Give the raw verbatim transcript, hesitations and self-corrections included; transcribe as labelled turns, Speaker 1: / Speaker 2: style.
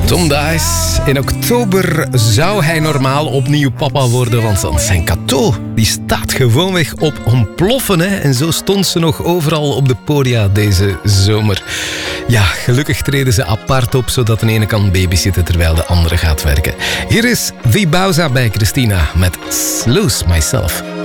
Speaker 1: Tom Dice. In oktober zou hij normaal opnieuw papa worden, want dan zijn cadeau die staat gewoonweg op ontploffen. Hè? En zo stond ze nog overal op de podia deze zomer. Ja, gelukkig treden ze apart op, zodat de ene kan babysitten terwijl de andere gaat werken. Hier is Vibauza bij Christina met Lose Myself.